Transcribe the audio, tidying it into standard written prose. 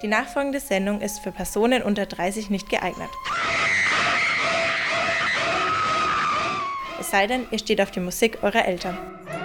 Die nachfolgende Sendung ist für Personen unter 30 nicht geeignet. Es sei denn, ihr steht auf die Musik eurer Eltern.